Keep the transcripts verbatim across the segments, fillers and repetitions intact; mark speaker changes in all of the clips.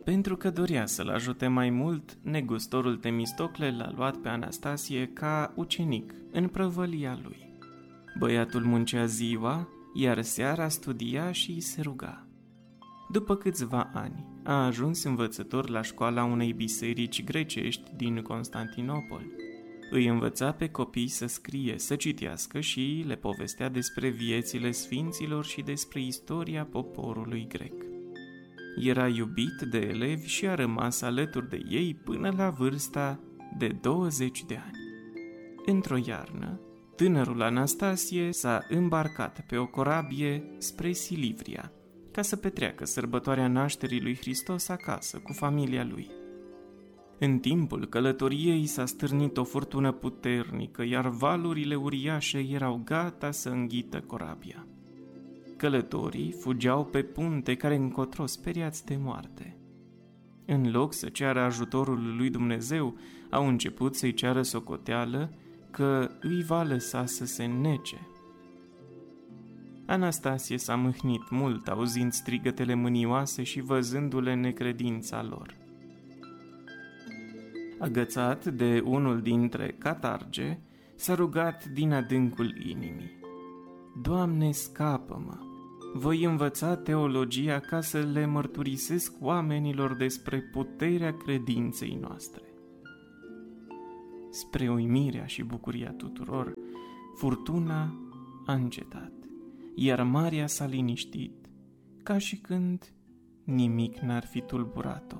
Speaker 1: Pentru că dorea să-l ajute mai mult, negustorul Temistocle l-a luat pe Anastasie ca ucenic în prăvălia lui. Băiatul muncea ziua, iar seara studia și se ruga. După câțiva ani, a ajuns învățător la școala unei biserici grecești din Constantinopol. Îi învăța pe copii să scrie, să citească și le povestea despre viețile sfinților și despre istoria poporului grec. Era iubit de elevi și a rămas alături de ei până la vârsta de douăzeci de ani. Într-o iarnă, tânărul Anastasie s-a îmbarcat pe o corabie spre Silivria, ca să petreacă sărbătoarea nașterii lui Hristos acasă cu familia lui. În timpul călătoriei s-a stârnit o furtună puternică, iar valurile uriașe erau gata să înghită corabia. Călătorii fugeau pe punte care încotro speriați de moarte. În loc să ceară ajutorul lui Dumnezeu, au început să-i ceară socoteală că îi va lăsa să se înnece. Anastasie s-a mâhnit mult auzind strigătele mânioase și văzându-le necredința lor. Agățat de unul dintre catarge, s-a rugat din adâncul inimii: Doamne, scapă-mă! Voi învăța teologia ca să le mărturisesc oamenilor despre puterea credinței noastre. Spre uimirea și bucuria tuturor, furtuna a încetat, iar marea s-a liniștit, ca și când nimic n-ar fi tulburat-o.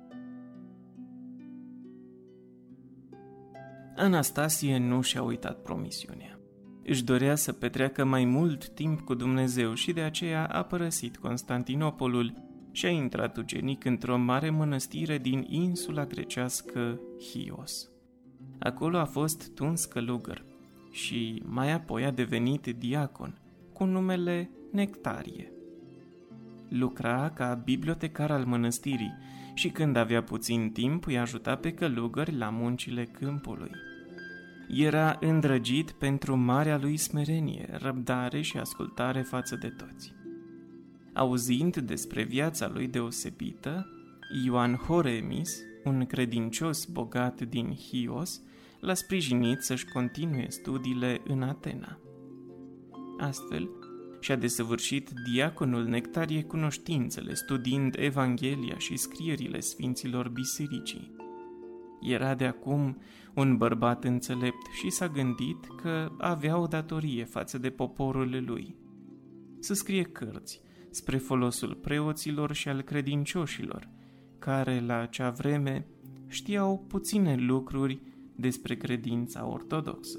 Speaker 1: Anastasie nu și-a uitat promisiunea. Își dorea să petreacă mai mult timp cu Dumnezeu și de aceea a părăsit Constantinopolul și a intrat ucenic într-o mare mănăstire din insula grecească Chios. Acolo a fost tuns călugăr și mai apoi a devenit diacon cu numele Nectarie. Lucra ca bibliotecar al mănăstirii și când avea puțin timp îi ajuta pe călugări la muncile câmpului. Era îndrăgit pentru marea lui smerenie, răbdare și ascultare față de toți. Auzind despre viața lui deosebită, Ioan Horemis, un credincios bogat din Chios, l-a sprijinit să-și continue studiile în Atena. Astfel, și-a desăvârșit diaconul Nectarie cunoștințele studiind Evanghelia și scrierile sfinților bisericii. Era de acum un bărbat înțelept și s-a gândit că avea o datorie față de poporul lui: să scrie cărți spre folosul preoților și al credincioșilor, care la acea vreme știau puține lucruri despre credința ortodoxă.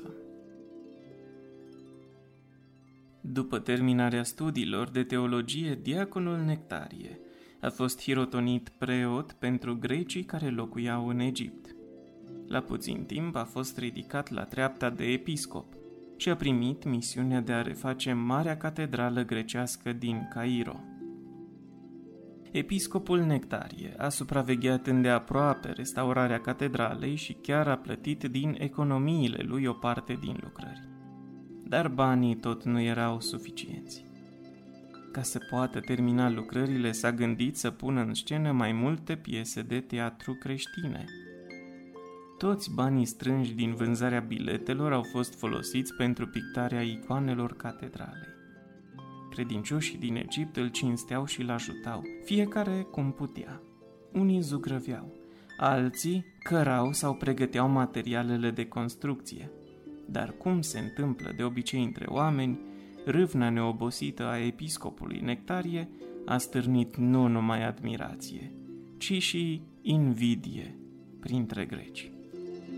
Speaker 1: După terminarea studiilor de teologie, diaconul Nectarie a fost hirotonit preot pentru grecii care locuiau în Egipt. La puțin timp a fost ridicat la treapta de episcop și a primit misiunea de a reface marea catedrală grecească din Cairo. Episcopul Nectarie a supravegheat îndeaproape restaurarea catedralei și chiar a plătit din economiile lui o parte din lucrări. Dar banii tot nu erau suficienți. Ca să poată termina lucrările, s-a gândit să pună în scenă mai multe piese de teatru creștine. Toți banii strânși din vânzarea biletelor au fost folosiți pentru pictarea icoanelor catedralei. Credincioșii din Egipt îl cinsteau și îl ajutau, fiecare cum putea. Unii zugrăveau, alții cărau sau pregăteau materialele de construcție. Dar cum se întâmplă de obicei între oameni, râvna neobosită a episcopului Nectarie a stârnit nu numai admirație, ci și invidie printre greci.